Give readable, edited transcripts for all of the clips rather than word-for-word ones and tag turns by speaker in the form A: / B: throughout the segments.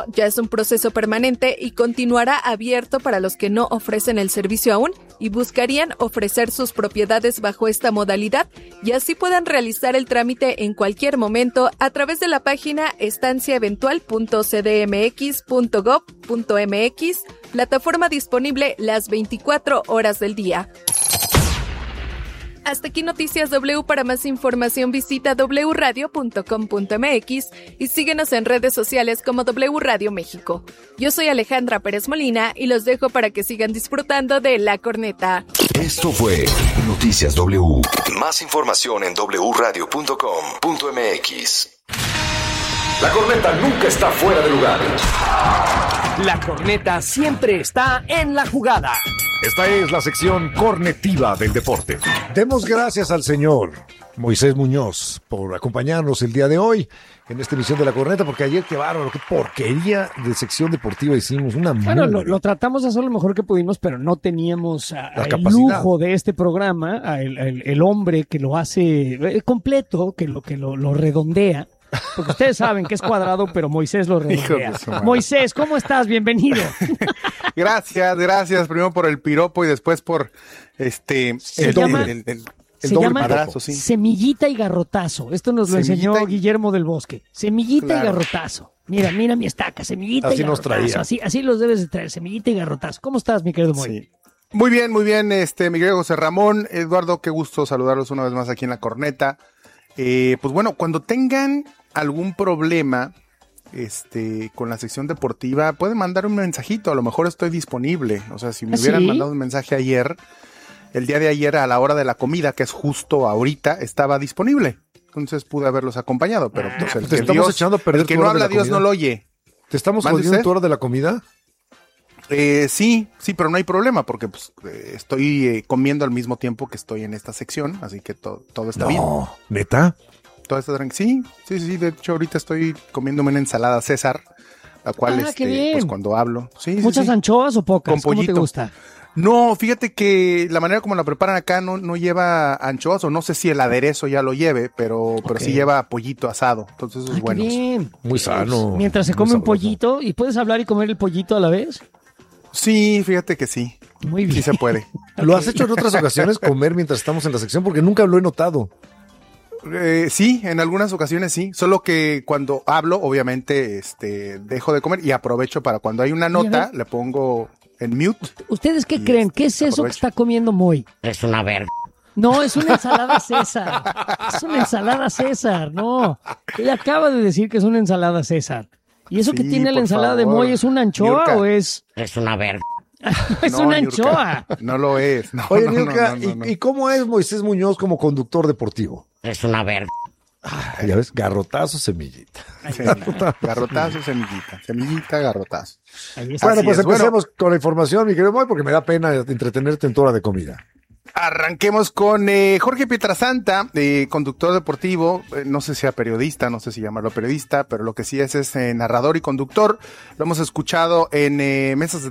A: registro ya es un proceso permanente y continuará abierto para los que no ofrecen el servicio aún y buscarían ofrecer sus propiedades bajo esta modalidad y así puedan realizar el trámite en cualquier momento a través de la página estanciaeventual.cdmx.gov.mx, plataforma disponible las 24 horas del día. Hasta aquí Noticias W. Para más información visita wradio.com.mx y síguenos en redes sociales como W Radio México. Yo soy Alejandra Pérez Molina y los dejo para que sigan disfrutando de La Corneta.
B: Esto fue Noticias W. Más información en wradio.com.mx. La Corneta nunca está fuera de lugar.
C: La Corneta siempre está en la jugada.
D: Esta es la sección cornetiva del deporte. Demos gracias al señor Moisés Muñoz por acompañarnos el día de hoy en esta emisión de La Corneta, porque ayer, qué bárbaro, qué porquería de sección deportiva hicimos.
E: Bueno, lo tratamos de hacer lo mejor que pudimos, pero no teníamos el lujo de este programa, el hombre que lo hace completo, que lo redondea. Porque ustedes saben que es cuadrado, pero Moisés lo redondea. Moisés, ¿cómo estás? Bienvenido.
F: Gracias. Primero por el piropo y después por
E: se llama
F: madrazo, sí.
E: Semillita y garrotazo. Esto nos lo enseñó Guillermo del Bosque. Semillita y garrotazo. Mira mi estaca, semillita
D: así
E: y garrotazo.
D: Nos traía.
E: Así los debes de traer, semillita y garrotazo. ¿Cómo estás, mi querido Moy?
F: Sí. Muy bien, mi querido José Ramón. Eduardo, qué gusto saludarlos una vez más aquí en La Corneta. Pues bueno, cuando tengan algún problema con la sección deportiva, pueden mandar un mensajito, a lo mejor estoy disponible. O sea, si me hubieran mandado un mensaje ayer, el día de ayer a la hora de la comida, que es justo ahorita, estaba disponible. Entonces pude haberlos acompañado, pero pues el que no habla Dios no lo oye.
D: ¿Te estamos jodiendo tu hora de la comida?
F: Sí, pero no hay problema porque pues, estoy comiendo al mismo tiempo que estoy en esta sección, así que todo está bien.
D: ¿Neta?
F: Todo está tranquilo. Sí, de hecho ahorita estoy comiéndome una ensalada César, la cual pues cuando hablo.
E: ¿Muchas anchoas o pocas?
F: Con pollito.
E: ¿Cómo te gusta?
F: No, fíjate que la manera como la preparan acá no lleva anchoas, o no sé si el aderezo ya lo lleve, pero sí lleva pollito asado, entonces eso es bueno.
E: Bien.
D: Muy sano.
E: Mientras se come un pollito, ¿y puedes hablar y comer el pollito a la vez?
F: Sí, fíjate que sí.
E: Muy bien.
F: Sí se puede.
D: ¿Lo has hecho en otras ocasiones, comer mientras estamos en la sección? Porque nunca lo he notado.
F: Sí, en algunas ocasiones sí, solo que cuando hablo, obviamente, dejo de comer y aprovecho para cuando hay una nota, le pongo en mute.
E: ¿Ustedes qué creen? ¿Qué es eso que está comiendo Moy?
G: Es una verga.
E: No, es una ensalada César. Es una ensalada César, no. Ella acaba de decir que es una ensalada César. ¿Y eso que tiene la ensalada de Moy es una anchoa Niurka, o es...?
G: Es una verga.
E: Es una anchoa.
F: No lo es. No,
D: Oye, Niurka, ¿y cómo es Moisés Muñoz como conductor deportivo?
G: Es una verga.
D: Ya ves, garrotazo, semillita.
F: Garrotazo, semillita. Semillita, garrotazo.
D: Bueno, pues empecemos con la información, mi querido Moy, porque me da pena entretenerte en tu hora de comida.
F: Arranquemos con Jorge Pietrasanta, conductor deportivo, no sé si sea periodista, no sé si llamarlo periodista, pero lo que sí es narrador y conductor. Lo hemos escuchado en mesas de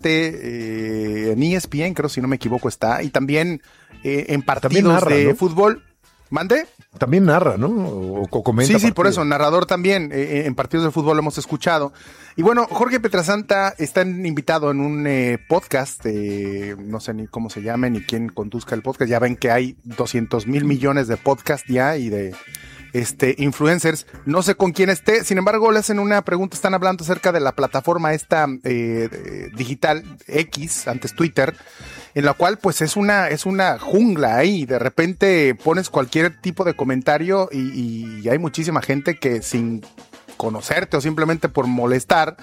F: debate, en ESPN, creo si no me equivoco está, y también en partidos narra, de fútbol. ¿Mande?
D: También narra, ¿no? O comenta.
F: Sí, por eso, narrador también. En partidos de fútbol lo hemos escuchado. Y bueno, Jorge Pietrasanta está invitado en un podcast, no sé ni cómo se llame, ni quién conduzca el podcast. Ya ven que hay 200,000 millones de podcasts ya y de influencers. No sé con quién esté, sin embargo le hacen una pregunta, están hablando acerca de la plataforma esta digital X, antes Twitter, en la cual pues es una jungla ahí, de repente pones cualquier tipo de comentario y hay muchísima gente que sin conocerte o simplemente por molestar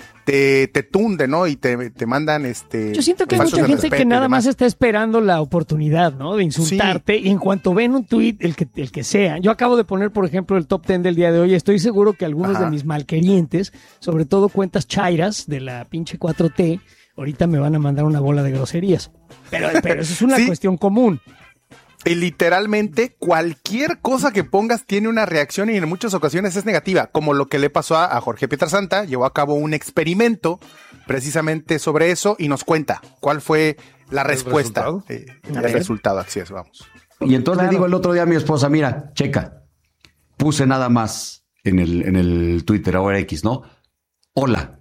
F: te tunde, ¿no? Y te mandan
E: Yo siento que hay mucha gente que nada más está esperando la oportunidad, ¿no? De insultarte, sí. Y en cuanto ven un tuit, el que sea. Yo acabo de poner, por ejemplo, el top 10 del día de hoy. Estoy seguro que algunos de mis malquerientes, sobre todo cuentas chairas de la pinche 4T, ahorita me van a mandar una bola de groserías. Pero eso es una cuestión común.
F: Y literalmente cualquier cosa que pongas tiene una reacción y en muchas ocasiones es negativa, como lo que le pasó a Jorge Pietrasanta. Llevó a cabo un experimento precisamente sobre eso y nos cuenta cuál fue la respuesta. El resultado, así es, vamos.
H: Y entonces le digo el otro día a mi esposa, mira, checa, puse nada más en el Twitter, ahora X, ¿no? hola.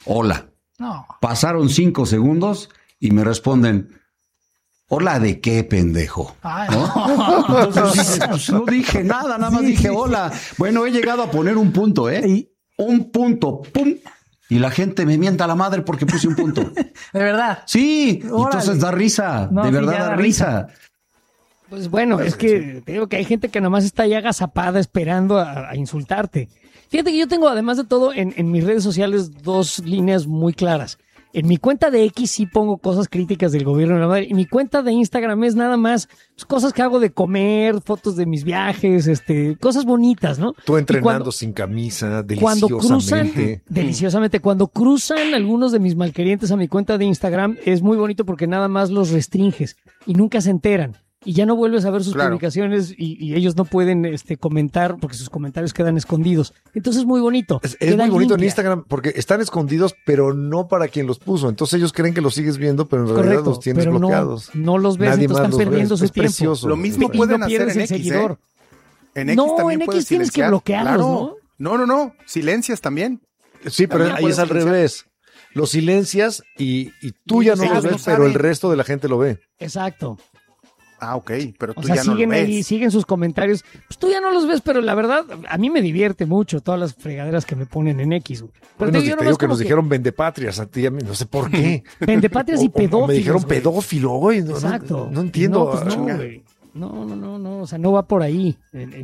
G: No.
H: Pasaron 5 segundos y me responden, hola, ¿de qué, pendejo? ¿No? Entonces, pues, no dije nada más dije hola. Bueno, he llegado a poner un punto, un punto, pum. Y la gente me mienta a la madre porque puse un punto.
G: ¿De verdad?
H: Sí,
G: Órale.
H: entonces da risa,
G: No,
H: de
G: sí,
H: verdad
G: ya
H: da risa.
E: Pues bueno, es que te digo que hay gente que nomás está ahí agazapada esperando a insultarte. Fíjate que yo tengo, además de todo, en mis redes sociales 2 líneas muy claras. En mi cuenta de X sí pongo cosas críticas del gobierno de la madre. Y mi cuenta de Instagram es nada más pues, cosas que hago de comer, fotos de mis viajes, cosas bonitas, ¿no?
D: Tú entrenando sin camisa,
E: Cuando
D: deliciosamente.
E: Cuando cruzan algunos de mis malquerientes a mi cuenta de Instagram, es muy bonito porque nada más los restringes y nunca se enteran. Y ya no vuelves a ver sus publicaciones y ellos no pueden comentar porque sus comentarios quedan escondidos. Entonces es muy bonito.
D: Es muy bonito en Instagram porque están escondidos, pero no para quien los puso. Entonces ellos creen que los sigues viendo, pero en realidad los tienes bloqueados.
E: No los ves,
D: Nadie
E: entonces están perdiendo su tiempo.
D: Precioso.
F: Lo mismo pueden hacer en X,
E: seguidor.
F: En X también
E: en
F: puedes
E: X tienes
F: silenciar.
E: que bloquearlos, ¿no?
F: No. Silencias también.
D: Sí, pero
F: También
D: ahí es al
F: puedes
D: revés. Los silencias y tú ya no los ves, pero el resto de la gente lo ve.
E: Exacto.
F: Ah, ok, pero tú
E: o sea,
F: ya no lo
E: siguen
F: ves.
E: ahí, siguen sus comentarios. Pues tú ya no los ves, pero la verdad, a mí me divierte mucho todas las fregaderas que me ponen en X. Pero
D: te digo que nos dijeron vendepatrias a ti, a mí, no sé por qué.
E: Vendepatrias y pedófilos.
D: Me dijeron pedófilo, güey.
E: Exacto.
D: No entiendo.
E: No, pues no, güey. No, o sea, no va por ahí.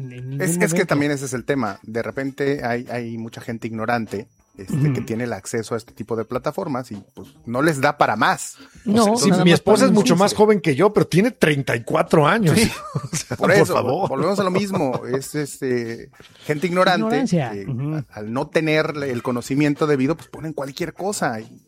F: Es que también ese es el tema. De repente hay mucha gente ignorante que tiene el acceso a este tipo de plataformas y pues no les da para más.
E: No,
D: sí, mi esposa es mucho más joven que yo, pero tiene 34 años. Sí.
F: O sea, por eso, favor. Volvemos a lo mismo. Es gente ignorante que, al no tener el conocimiento debido, pues ponen cualquier cosa. Y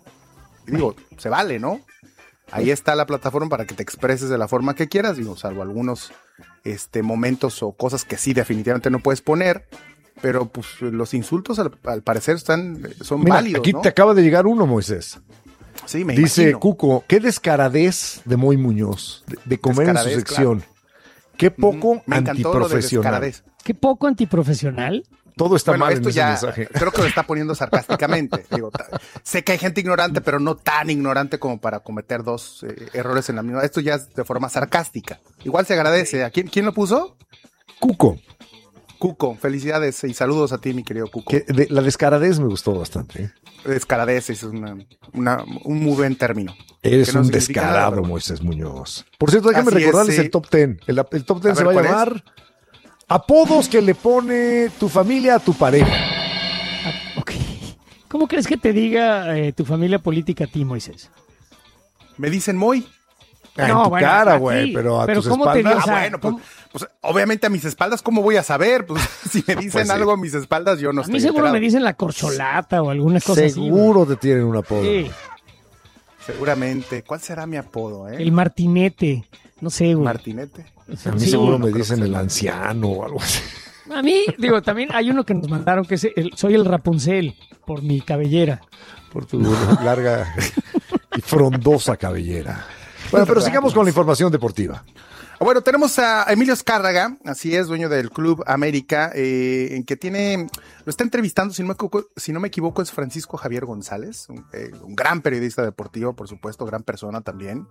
F: digo, se vale, ¿no? Ahí está la plataforma para que te expreses de la forma que quieras, digo, salvo algunos momentos o cosas que sí definitivamente no puedes poner, pero pues los insultos al parecer son válidos,
D: aquí
F: ¿no?
D: te acaba de llegar uno, Moisés.
F: Sí, me
D: dice
F: imagino.
D: Cuco, qué descaradez de Moy Muñoz, de comer en su sección. Claro. Qué poco antiprofesional.
E: Qué poco antiprofesional.
D: Todo está mal en
F: esto
D: ese
F: ya
D: mensaje.
F: Creo que lo está poniendo sarcásticamente. Digo, sé que hay gente ignorante, pero no tan ignorante como para cometer 2 errores en la misma. Esto ya es de forma sarcástica. Igual se agradece. ¿A quién lo puso?
D: Cuco,
F: felicidades y saludos a ti, mi querido Cuco.
D: La descaradez me gustó bastante.
F: Descaradez es un muy buen término.
D: Eres un descarado, Moisés Muñoz. Por cierto, déjame recordarles el top 10. El top 10 se va a llamar apodos que le pone tu familia a tu pareja.
E: Okay. ¿Cómo crees que te diga tu familia política a ti, Moisés?
F: Me dicen Moy.
D: En tu cara, güey, pero a tus
E: ¿cómo
D: espaldas.
F: Pues obviamente a mis espaldas, ¿cómo voy a saber? Pues si me dicen algo a mis espaldas, yo no estoy
E: A mí seguro
F: enterado.
E: Me dicen la corcholata o alguna cosa así.
D: Seguro te tienen un apodo.
E: Sí.
F: Seguramente. ¿Cuál será mi apodo,
E: El martinete. No sé, güey.
F: ¿Martinete?
D: A mí seguro me dicen el anciano o algo así.
E: A mí, también hay uno que nos mandaron que es soy el Rapunzel por mi cabellera.
D: Por tu larga y frondosa cabellera. Bueno, pero sigamos con la información deportiva.
F: Bueno, tenemos a Emilio Azcárraga, así es, dueño del Club América, en que lo está entrevistando, si no me equivoco, es Francisco Javier González, un gran periodista deportivo, por supuesto, gran persona también.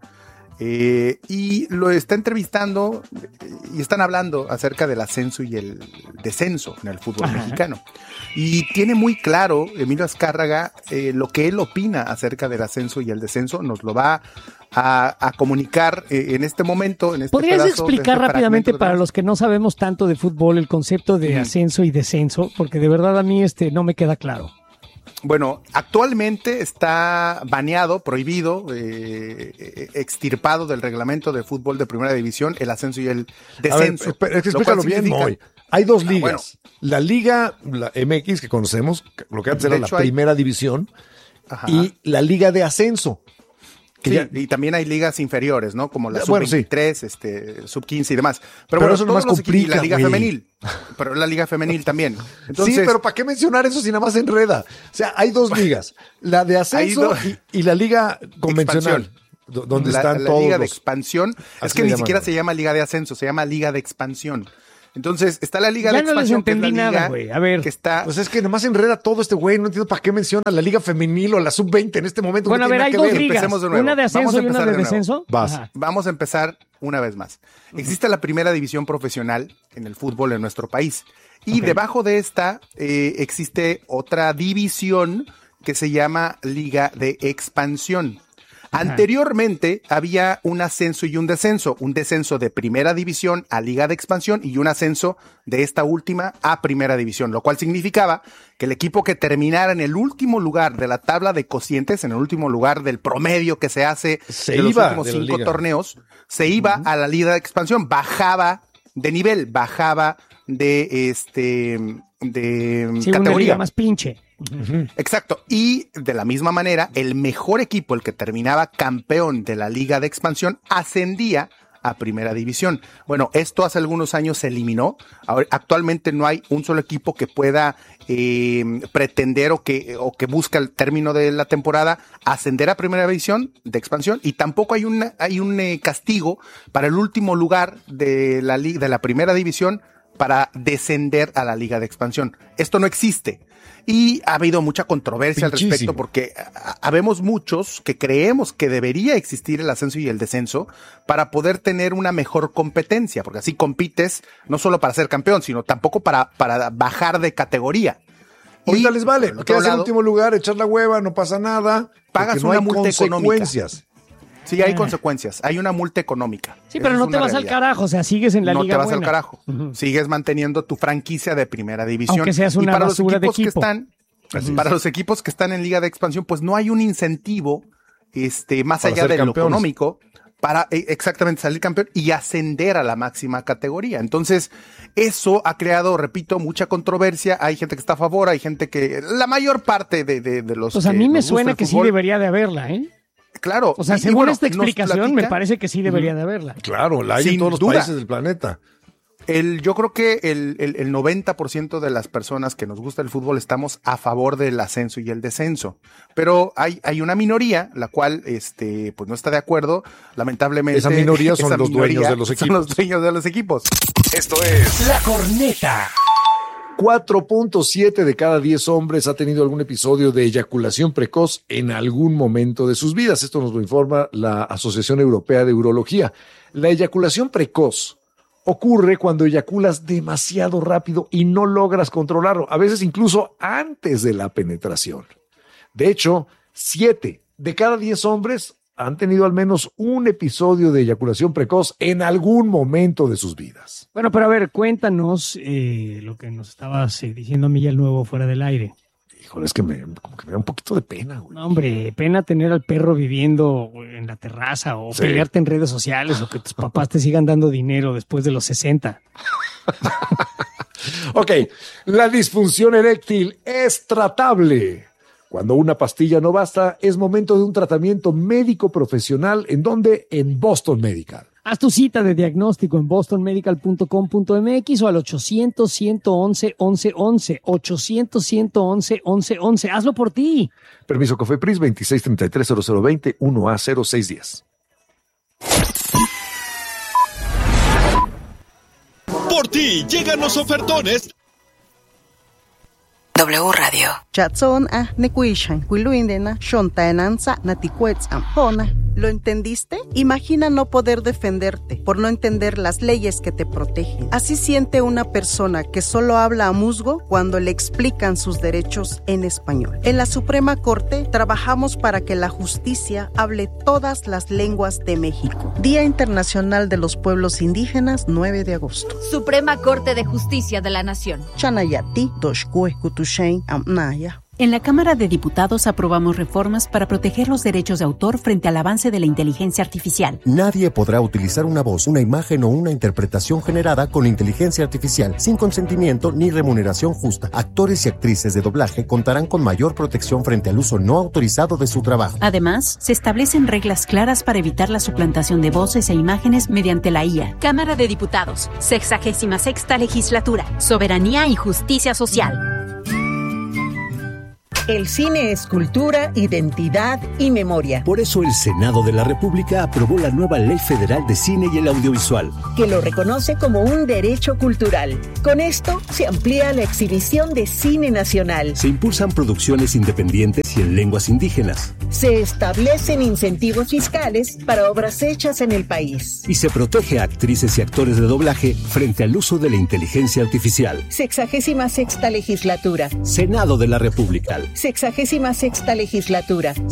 F: Y lo está entrevistando y están hablando acerca del ascenso y el descenso en el fútbol mexicano. Y tiene muy claro Emilio Azcárraga lo que él opina acerca del ascenso y el descenso. Nos lo va a comunicar en este momento.
E: ¿Podrías explicar rápidamente para los que no sabemos tanto de fútbol el concepto de ascenso y descenso? Porque de verdad a mí no me queda claro.
F: Bueno, actualmente está baneado, prohibido, extirpado del reglamento de fútbol de primera división el ascenso y el descenso.
D: A ver, explícalo bien, Moy. Hay 2 ligas. Bueno. La Liga, la MX que conocemos, lo que antes era la primera división, y la Liga de ascenso.
F: Y también hay ligas inferiores, ¿no? Como la Sub-23, Sub-15 y demás. Pero
D: eso nomás complica,
F: la Liga Femenil. Pero la Liga Femenil también. Entonces,
D: sí, pero ¿para qué mencionar eso si nada más enreda? O sea, hay 2 ligas. La de ascenso y la Liga convencional. Donde están todos
F: la Liga de expansión. Es que ni siquiera se llama Liga de Ascenso, se llama Liga de Expansión. Entonces, está la Liga de Expansión, que es la liga
E: güey. A ver,
F: que está...
D: Pues es que nomás enreda todo este güey. No entiendo para qué menciona la Liga Femenil o la Sub-20 en este momento.
E: Bueno,
D: no
E: a ver, hay dos ligas.
F: De nuevo.
E: Una de ascenso y una de descenso.
F: Vamos a empezar una vez más. Existe la primera división profesional en el fútbol en nuestro país. Y debajo de esta existe otra división que se llama Liga de Expansión. Anteriormente había un ascenso y un descenso de primera división a Liga de Expansión y un ascenso de esta última a primera división, lo cual significaba que el equipo que terminara en el último lugar de la tabla de cocientes, en el último lugar del promedio que se hace de los últimos 5 torneos, se iba a la Liga de Expansión, bajaba de nivel, bajaba de categoría.
E: Una liga más pinche.
F: Exacto. Y de la misma manera, el mejor equipo, el que terminaba campeón de la Liga de Expansión, ascendía a primera división. Bueno, esto hace algunos años se eliminó. Ahora, actualmente no hay un solo equipo que pueda pretender o que busca el término de la temporada ascender a primera división de expansión, y tampoco hay un castigo para el último lugar de la primera división para descender a la Liga de Expansión. Esto no existe. Y ha habido mucha controversia al respecto porque habemos muchos que creemos que debería existir el ascenso y el descenso para poder tener una mejor competencia, porque así compites no solo para ser campeón, sino tampoco para bajar de categoría.
D: Ahorita les vale, quedas en último lugar, echar la hueva, no pasa nada.
F: Pagas una multa económica. Sí, hay consecuencias. Hay una multa económica.
E: Sí, pero no te vas al carajo, o sea, sigues en la liga buena.
F: No te vas al carajo. Sigues manteniendo tu franquicia de primera división.
E: Aunque seas una basura de equipo.
F: Para los equipos que están en Liga de Expansión, pues no hay un incentivo más allá de lo económico para exactamente salir campeón y ascender a la máxima categoría. Entonces, eso ha creado, repito, mucha controversia. Hay gente que está a favor, hay gente que... La mayor parte de los...
E: Pues a mí me suena que sí debería de haberla, ¿eh?
F: Claro.
E: O sea, según esta explicación, me parece que sí debería de haberla.
D: Claro, la hay en todos los países del planeta.
F: Yo creo que el 90% de las personas que nos gusta el fútbol estamos a favor del ascenso y el descenso. Pero hay una minoría, la cual pues no está de acuerdo. Lamentablemente.
D: Esa minoría son los dueños de los equipos.
F: Son los dueños de los equipos.
B: Esto es
C: La Corneta.
D: 4.7 de cada 10 hombres ha tenido algún episodio de eyaculación precoz en algún momento de sus vidas. Esto nos lo informa la Asociación Europea de Urología. La eyaculación precoz ocurre cuando eyaculas demasiado rápido y no logras controlarlo, a veces incluso antes de la penetración. De hecho, 7 de cada 10 hombres han tenido al menos un episodio de eyaculación precoz en algún momento de sus vidas.
E: Bueno, pero a ver, cuéntanos lo que nos estabas diciendo Miguel Nuevo fuera del aire.
D: Híjole, es que como que me da un poquito de pena, güey.
E: No, hombre, pena tener al perro viviendo en la terraza o pelearte en redes sociales o que tus papás te sigan dando dinero después de los 60.
D: Ok, la disfunción eréctil es tratable. Cuando una pastilla no basta, es momento de un tratamiento médico profesional. ¿En dónde? En Boston Medical.
E: Haz tu cita de diagnóstico en bostonmedical.com.mx o al 800-111-1111. 800-111-1111. Hazlo por ti.
D: Permiso COFEPRIS 2633-0020 1A0610.
I: Por ti llegan los ofertones.
J: W Radio.
K: Chatson nekuishan kuiluindena shontaenanza natikuetzam hona. ¿Lo entendiste? Imagina no poder defenderte por no entender las leyes que te protegen. Así siente una persona que solo habla a musgo cuando le explican sus derechos en español. En la Suprema Corte trabajamos para que la justicia hable todas las lenguas de México. Día Internacional de los Pueblos Indígenas, 9 de agosto.
L: Suprema Corte de Justicia de la Nación.
K: Chanayati, Doshkue, Kutushain, Amnaya.
M: En la Cámara de Diputados aprobamos reformas para proteger los derechos de autor frente al avance de la inteligencia artificial.
N: Nadie podrá utilizar una voz, una imagen o una interpretación generada con inteligencia artificial sin consentimiento ni remuneración justa. Actores y actrices de doblaje contarán con mayor protección frente al uso no autorizado de su trabajo.
M: Además, se establecen reglas claras para evitar la suplantación de voces e imágenes mediante la IA.
L: Cámara de Diputados, 66ª Legislatura, Soberanía y Justicia Social.
J: El cine es cultura, identidad y memoria.
O: Por eso el Senado de la República aprobó la nueva Ley Federal de Cine y el Audiovisual,
J: que lo reconoce como un derecho cultural. Con esto se amplía la exhibición de cine nacional.
O: Se impulsan producciones independientes y en lenguas indígenas.
J: Se establecen incentivos fiscales para obras hechas en el país.
O: Y se protege a actrices y actores de doblaje frente al uso de la inteligencia artificial.
J: 66ª legislatura.
O: Senado de la República.
J: 66ª legislatura.